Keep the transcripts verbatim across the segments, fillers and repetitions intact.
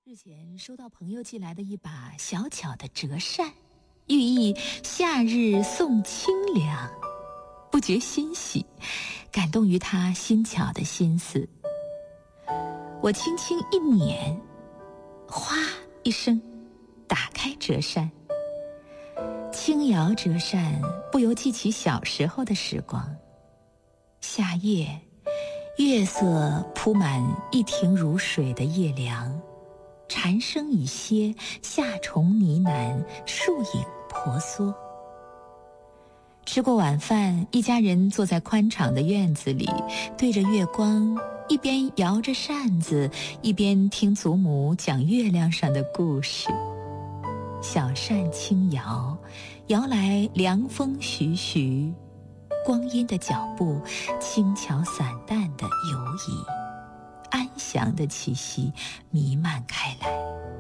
日前收到朋友寄来的一把小巧的折扇，寓意夏日送清凉，不觉欣喜，感动于他新巧的心思。我轻轻一捻，哗一声，打开折扇，轻摇折扇，不由记起小时候的时光。夏夜，月色铺满一庭如水的夜凉，蝉声已歇，夏虫呢喃，树影婆娑。吃过晚饭，一家人坐在宽敞的院子里，对着月光，一边摇着扇子，一边听祖母讲月亮上的故事。小扇轻摇，摇来凉风徐徐，光阴的脚步轻巧散淡的游移，安详的气息弥漫开来。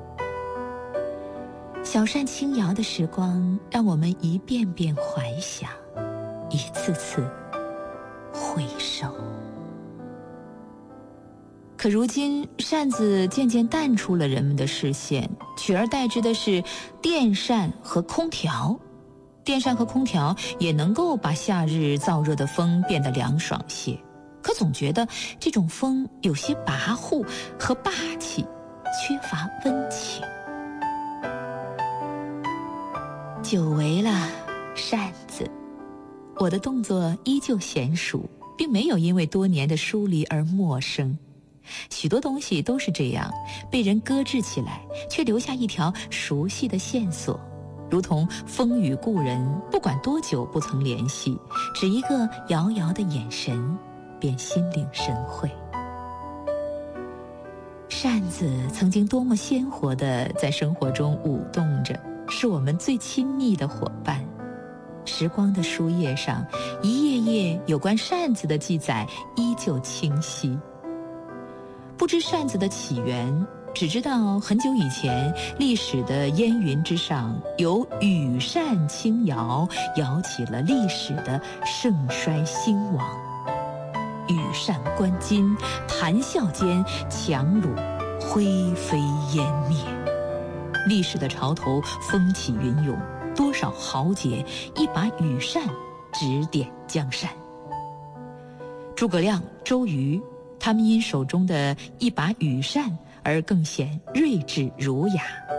小扇轻摇的时光，让我们一遍遍怀想，一次次回首。可如今，扇子渐渐淡出了人们的视线，取而代之的是电扇和空调。电扇和空调也能够把夏日燥热的风变得凉爽些，可总觉得这种风有些跋扈和霸气，缺乏温情。久违了扇子，我的动作依旧娴熟，并没有因为多年的疏离而陌生。许多东西都是这样，被人搁置起来，却留下一条熟悉的线索，如同风雨故人，不管多久不曾联系，只一个遥遥的眼神，便心领神会。扇子曾经多么鲜活地在生活中舞动着，是我们最亲密的伙伴。时光的书页上，一页页有关扇子的记载依旧清晰。不知扇子的起源，只知道很久以前，历史的烟云之上，有羽扇轻摇，摇起了历史的盛衰兴亡。羽扇纶巾，谈笑间，樯橹灰飞烟灭。历史的潮头风起云涌，多少豪杰一把羽扇指点江山。诸葛亮、周瑜，他们因手中的一把羽扇而更显睿智儒雅。